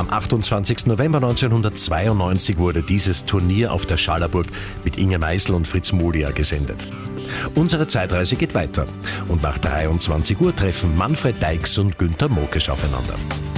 Am 28. November 1992 wurde dieses Turnier auf der Schallerburg mit Inge Meisel und Fritz Muliar gesendet. Unsere Zeitreise geht weiter und nach 23 Uhr treffen Manfred Deix und Günter Mokesch aufeinander.